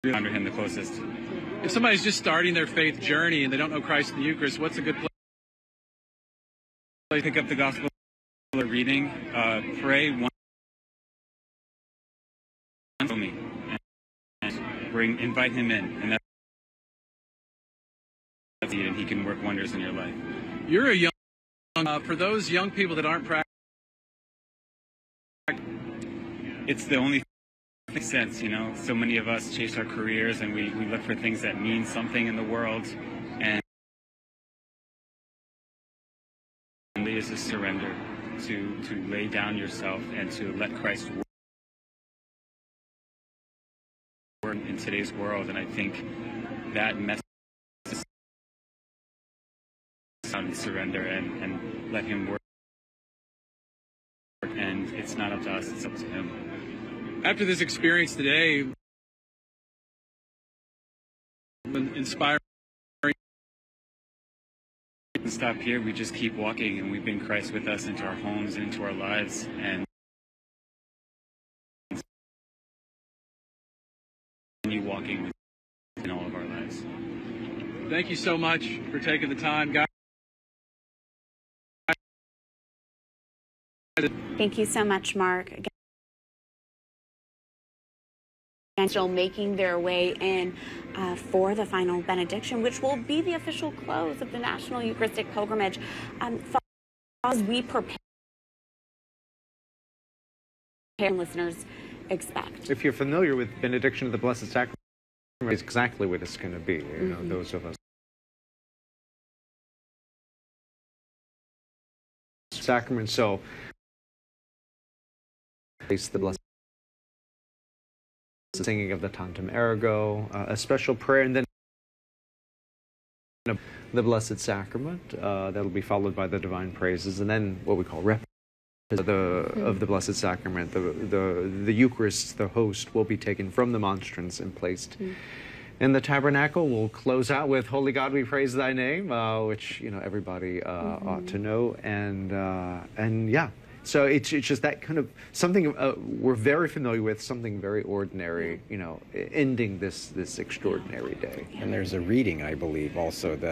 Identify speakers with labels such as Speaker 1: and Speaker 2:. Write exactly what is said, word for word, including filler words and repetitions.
Speaker 1: under him the closest.
Speaker 2: If somebody's just starting their faith journey and they don't know Christ in the Eucharist, what's a good place?
Speaker 1: Pick up the gospel reading, uh, pray one me, and bring, invite him in, and that's it, and he can work wonders in your life.
Speaker 2: You're a young, uh, for those young people that aren't practicing,
Speaker 1: it's the only thing that makes sense, you know. So many of us chase our careers and we, we look for things that mean something in the world, and it is a surrender to, to lay down yourself and to let Christ work in today's world. And I think that message is surrender and, and let him work. And it's not up to us, it's up to him.
Speaker 2: After this experience today, inspiring.
Speaker 1: Stop here, we just keep walking, and we bring Christ with us into our homes and into our lives, and continue walking in all of our lives.
Speaker 2: Thank you so much for taking the time, guys.
Speaker 3: Thank you so much, Mark. Again, still making their way in uh, for the final benediction, which will be the official close of the National Eucharistic Pilgrimage. Um, as we prepare, listeners expect.
Speaker 4: If you're familiar with Benediction of the Blessed Sacrament, it's exactly what it's going to be. You know, mm-hmm. Those of us. Sacrament, so place the Blessed singing of the Tantum Ergo, uh, a special prayer, and then the Blessed Sacrament. Uh, that'll be followed by the Divine Praises, and then what we call rep the mm-hmm. of the Blessed Sacrament. The the the Eucharist, the host, will be taken from the monstrance and placed mm-hmm. in the tabernacle. We'll close out with "Holy God, we praise Thy name," uh, which you know everybody uh, mm-hmm. ought to know, and uh, and yeah. So it's, it's just that kind of something uh, we're very familiar with, something very ordinary, you know, ending this this extraordinary day.
Speaker 5: And there's a reading, I believe, also that